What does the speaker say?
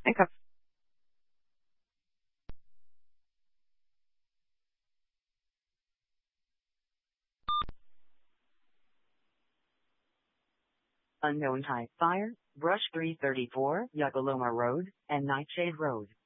Okay. Unknown type fire, Brush 334, Yakaloma Road, and Nightshade Road.